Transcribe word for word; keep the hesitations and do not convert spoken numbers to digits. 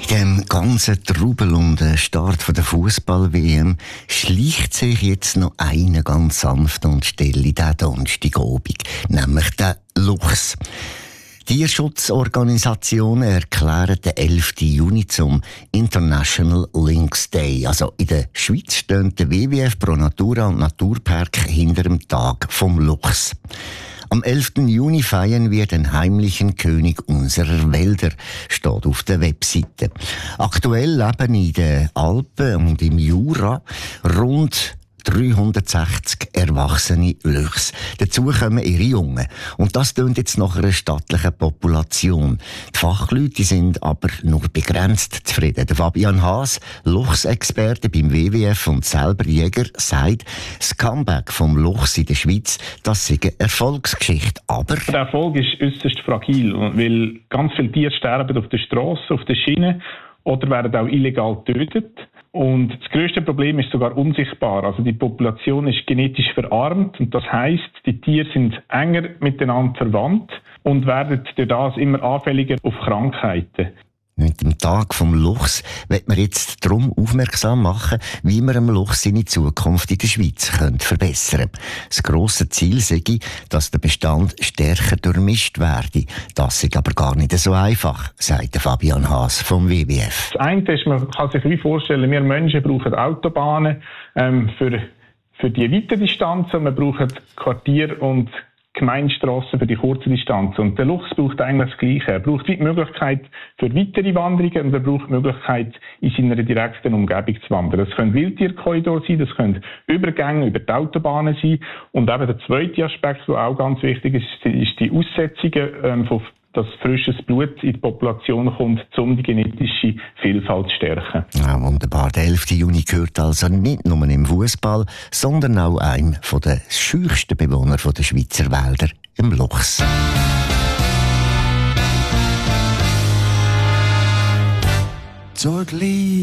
In dem ganzen Trubel und den Start der Fußball-W M schleicht sich jetzt noch eine ganz sanft und still in diesen Donnerstagabend, nämlich der Luchs. Tierschutzorganisationen erklären den elften Juni zum International Lynx Day. Also in der Schweiz stehen der W W F, Pro Natura und Naturpark hinter dem Tag vom Luchs. Am elften Juni feiern wir den heimlichen König unserer Wälder, steht auf der Webseite. Aktuell leben in den Alpen und im Jura rund dreihundertsechzig erwachsene Luchse. Dazu kommen ihre Jungen. Und das tönt jetzt nach einer stattlichen Population. Die Fachleute sind aber nur begrenzt zufrieden. Der Fabian Haas, Luchsexperte beim W W F und selber Jäger, sagt, das Comeback vom Luchs in der Schweiz, das sei eine Erfolgsgeschichte. Aber der Erfolg ist äußerst fragil, weil ganz viele Tiere sterben auf der Straße, auf der Schiene oder werden auch illegal getötet. Und das grösste Problem ist sogar unsichtbar. Also die Population ist genetisch verarmt und das heisst, die Tiere sind enger miteinander verwandt und werden durch das immer anfälliger auf Krankheiten. Mit dem Tag vom Luchs wird man jetzt darum aufmerksam machen, wie man dem Luchs seine Zukunft in der Schweiz verbessern könnte. Das grosse Ziel sei, dass der Bestand stärker durchmischt werde. Das ist aber gar nicht so einfach, sagt Fabian Haas vom W W F. Das eine ist, man kann sich wie vorstellen, wir Menschen brauchen Autobahnen ähm, für, für die weiten Distanzen, wir brauchen Quartier und Gemeinstrassen für die kurze Distanz. Und der Luchs braucht eigentlich das Gleiche. Er braucht die Möglichkeit für weitere Wanderungen und er braucht die Möglichkeit, in seiner direkten Umgebung zu wandern. Das können Wildtierkorridore sein, das können Übergänge über die Autobahnen sein. Und eben der zweite Aspekt, der auch ganz wichtig ist, ist die Aussetzungen, ähm, von dass frisches Blut in die Population kommt, um die genetische Vielfalt zu stärken. Ja, wunderbar. Der elften Juni gehört also nicht nur im Fußball, sondern auch einem der scheuchsten Bewohner der Schweizer Wälder, im Luchs. Zur Liebe